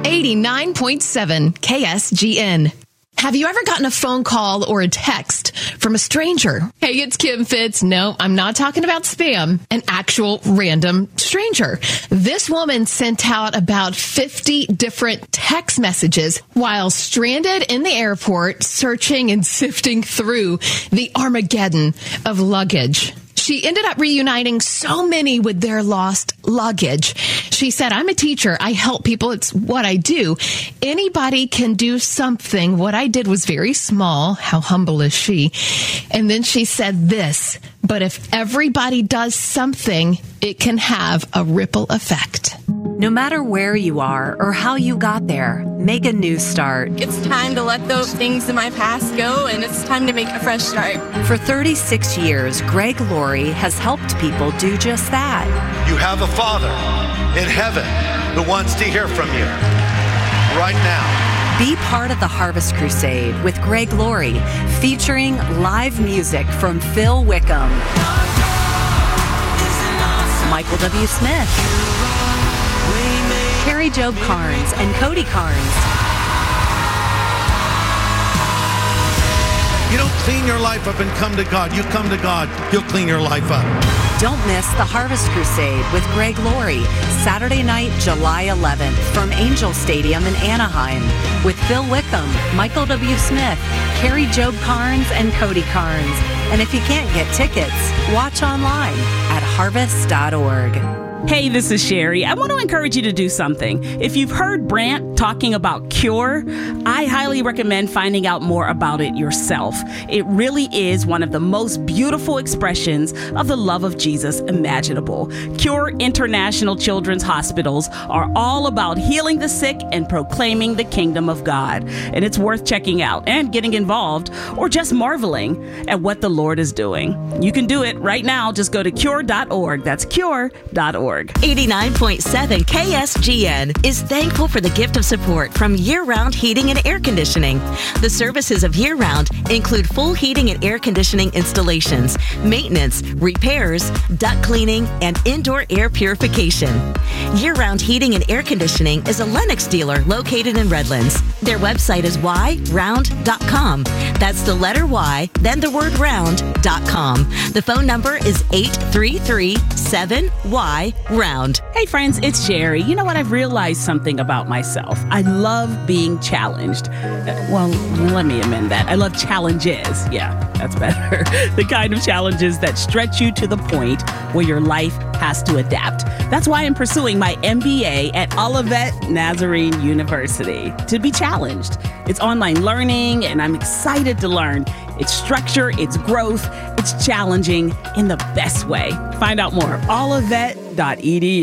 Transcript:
89.7 KSGN. Have you ever gotten a phone call or a text from a stranger? Hey, it's Kim Fitz. No, I'm not talking about spam. An actual random stranger. This woman sent out about 50 different text messages while stranded in the airport, searching and sifting through the Armageddon of luggage. She ended up reuniting so many with their lost luggage. She said, I'm a teacher. I help people. It's what I do. Anybody can do something. What I did was very small. How humble is she? And then she said this, but if everybody does something, it can have a ripple effect. No matter where you are or how you got there, make a new start. It's time to let those things in my past go, and it's time to make a fresh start. For 36 years, Greg Laurie has helped people do just that. You have a Father in heaven who wants to hear from you right now. Be part of the Harvest Crusade with Greg Laurie, featuring live music from Phil Wickham, Michael W. Smith, Carrie Job Carnes, and Cody Carnes. You don't clean your life up and come to God. You come to God, He'll clean your life up. Don't miss the Harvest Crusade with Greg Laurie, Saturday night, July 11th from Angel Stadium in Anaheim with Phil Wickham, Michael W. Smith, Carrie Job Carnes, and Cody Carnes. And if you can't get tickets, watch online at harvest.org. Hey, this is Sherry. I want to encourage you to do something. If you've heard Brant talking about Cure, I highly recommend finding out more about it yourself. It really is one of the most beautiful expressions of the love of Jesus imaginable. Cure International Children's Hospitals are all about healing the sick and proclaiming the kingdom of God. And it's worth checking out and getting involved or just marveling at what the Lord is doing. You can do it right now. Just go to cure.org. That's cure.org. 89.7 KSGN is thankful for the gift of support from Year Round Heating and Air Conditioning. The services of Year Round include full heating and air conditioning installations, maintenance, repairs, duct cleaning, and indoor air purification. Year Round Heating and Air Conditioning is a Lennox dealer located in Redlands. Their website is yround.com. That's the letter Y, then the word round.com. The phone number is 833-7Y-ROUND. Hey friends, it's Sherry. You know what? I've realized something about myself. I love being challenged. Well, let me amend that. I love challenges. Yeah, that's better. The kind of challenges that stretch you to the point where your life has to adapt. That's why I'm pursuing my MBA at Olivet Nazarene University, to be challenged. It's online learning, and I'm excited to learn its structure, its growth, it's challenging in the best way. Find out more, olivet.edu.